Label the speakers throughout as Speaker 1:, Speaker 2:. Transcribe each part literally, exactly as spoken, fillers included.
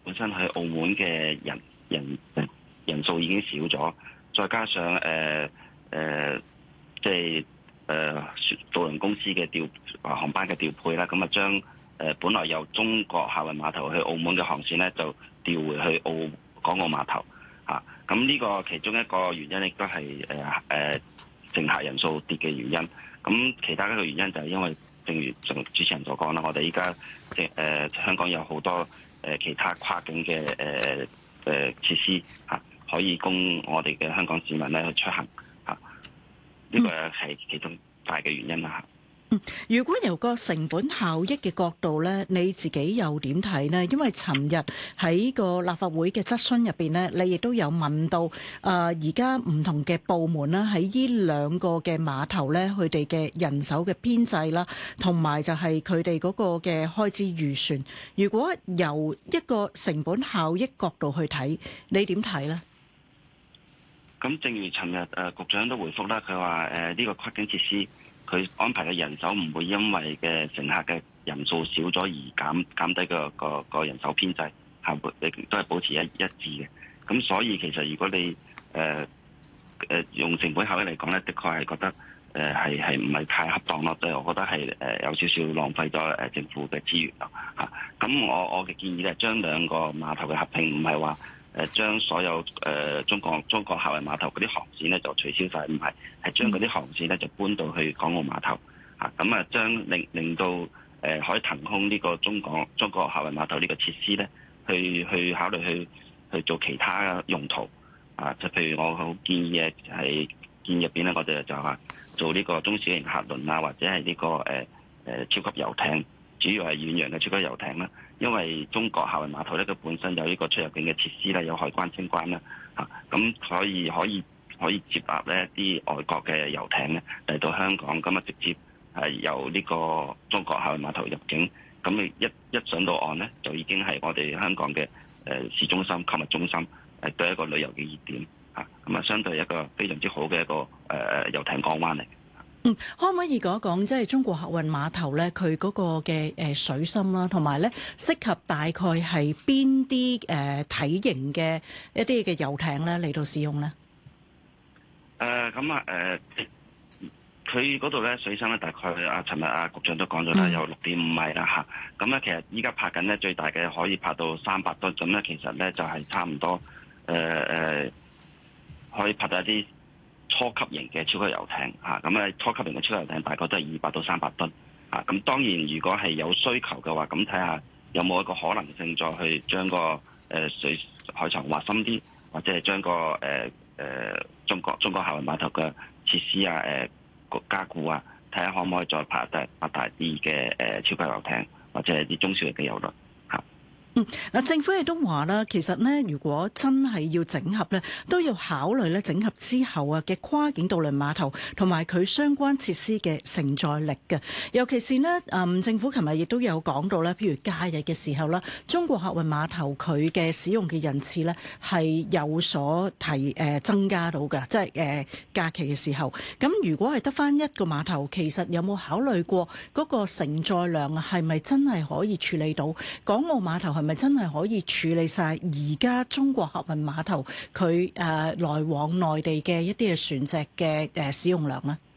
Speaker 1: 本身去澳門嘅人人人數已經少咗，再加上誒誒、呃呃、即係誒渡輪公司嘅調航班嘅調配啦，咁啊將誒本來由中國客運碼頭去澳門嘅航線咧，就調回去澳港澳碼頭嚇。咁呢個其中一個原因亦都係誒誒乘客人數跌嘅原因。咁其他一個原因就係因為正如主持人所講啦，我哋依家即係誒香港有好多誒其他跨境嘅誒誒設施嚇，可以供我哋嘅香港市民咧去出行嚇。呢個係其中大嘅原因啦。
Speaker 2: 嗯，如果由個成本效益嘅角度咧，你自己又點睇呢？因為尋日喺個立法會嘅質詢入邊呢，你亦都有問到，誒而家唔同嘅部門啦，喺呢兩個嘅碼頭咧，佢哋嘅人手嘅編制啦，同埋就係佢哋嗰個嘅開支預算。如果由一個成本效益角度去睇，你點睇呢？
Speaker 1: 咁正如尋日誒局長都回覆啦，佢話誒呢個跨境設施，佢安排嘅人手唔會因為嘅乘客嘅人數少咗而減減低個個個人手編制，係亦都係保持一一致嘅。咁所以其實如果你誒誒、呃呃、用成本效益嚟講咧，的確係覺得誒係係唔係太恰當咯。即係我覺得係誒有少少浪費咗誒政府嘅資源咯嚇。咁我我嘅建議咧，將兩個碼頭嘅合併，唔係話誒將所有誒、呃、中國中國客運碼頭嗰啲航線咧就取消晒，唔係係將嗰啲航線咧就搬到去港澳碼頭嚇，咁啊將令令到誒、呃、可以騰空呢個中港中國客運碼頭呢個設施咧，去去考慮去去做其他用途啊，就譬如我好建議嘅係建議入邊咧，我哋就話做呢個中小型客輪啊，或者係呢、這個誒誒、呃、超級遊艇，主要係遠洋嘅超級遊艇啦。因為中國客運碼頭咧，佢本身有呢個出入境嘅設施啦，有海關清關啦，嚇咁可以可以可以接納呢啲外國嘅遊艇咧嚟到香港，咁啊直接係由呢個中國客運碼頭入境，咁你一一上到岸咧，就已經係我哋香港嘅誒市中心、購物中心，誒對一個旅遊嘅熱點嚇，咁啊相對一個非常之好嘅一個誒遊艇港灣嚟。
Speaker 2: 嗯，可唔可以講一講即係中國客運碼頭咧，佢嗰個嘅誒水深啦，同埋咧適合大概係邊啲誒體型嘅一啲嘅遊艇咧嚟到使用咧？
Speaker 1: 誒咁啊誒，佢嗰度咧水深咧大概啊，尋日啊局長都講咗啦，有六點五米啦嚇。咁咧其實依家拍緊咧最大嘅可以拍到三百噸，咁咧其實咧就係差唔多誒誒、呃，可以拍到一啲初級型嘅超級遊艇嚇，咁咧初級型嘅超級遊艇大概都係二百到三百噸嚇。咁當然如果係有需求嘅話，咁睇下有冇一個可能性再去將個誒水海床挖深啲，或者係將個誒誒、呃、中國中國客運碼頭嘅設施啊誒個加固啊，睇下可唔可以再拍大拍大啲嘅誒超級遊艇，或者係啲中小型嘅遊輪。
Speaker 2: 嗯，嗱，政府亦都話啦，其實咧，如果真係要整合咧，都要考慮咧整合之後啊嘅跨境渡輪碼頭同埋佢相關設施嘅承載力嘅。尤其是呢，嗯，政府琴日亦都有講到咧，譬如假日嘅時候啦，中國客運碼頭佢嘅使用嘅人次咧係有所提誒、呃、增加到嘅，即係誒假期嘅時候。咁如果係得返一個碼頭，其實有冇考慮過嗰個承載量係咪真係可以處理到？港澳碼頭係咪真係可以處理晒而家中國客運碼頭佢誒、呃、來往內地嘅一啲嘅船隻嘅誒使用量呢？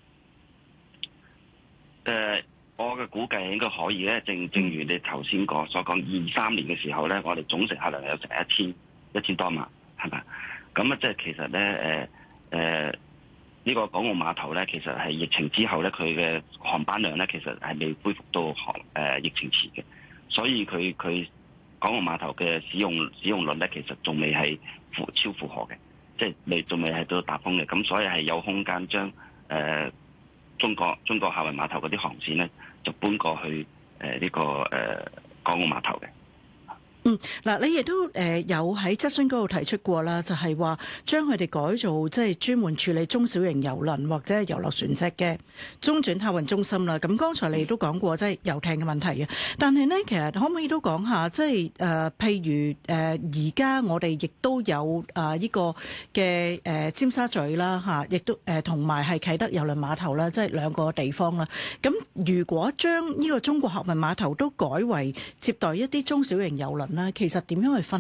Speaker 1: 誒、呃，我嘅估計應該可以咧。正正如你頭先講所講，二三年嘅時候咧，我哋總乘客量有成一千一千多萬，係咪？咁啊，即係其實咧，誒誒呢個港澳碼頭咧，其實係疫情之後咧，佢嘅航班量咧，其實係未恢復到航誒、呃、疫情前嘅，所以佢佢。港澳碼頭嘅使用使用率咧，其實仲未係負超負荷嘅，即係未仲未係到達峰嘅，咁所以係有空間將誒、呃、中國中國客運碼頭嗰啲航線咧，就搬過去誒呢、呃這個誒、呃、港澳碼頭嘅。
Speaker 2: 嗯，嗱，你亦都誒有喺質詢嗰度提出過啦，就係話將佢哋改做即係專門處理中小型郵輪或者係遊樂船隻嘅中轉客運中心啦。咁剛才你都講過即係遊艇嘅問題嘅，但係呢，其實可唔可以都講下即係誒譬如誒而家我哋亦都有啊呢個嘅誒尖沙咀啦嚇，亦都誒同埋係啟德郵輪碼頭啦，即係兩個地方啦。咁如果將呢個中國客運碼頭都改為接待一啲中小型郵輪，其實點樣去分？